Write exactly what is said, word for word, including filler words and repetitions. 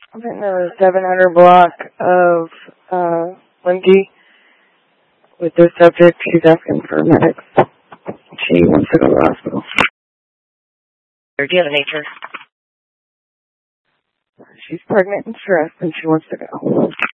I'm in the seven hundred block of uh, Lindsay with this subject. She's asking for medics. She wants to go to the hospital. Or do you have a nature? She's pregnant and stressed, and she wants to go.